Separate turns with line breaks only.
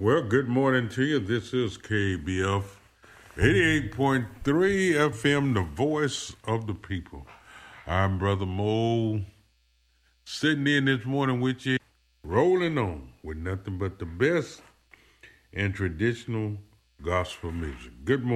Well, good morning to you. This is KBF 88.3 FM, the voice of the people. I'm Brother Mo, sitting in this morning with you, rolling on with nothing but the best and traditional gospel music. Good morning.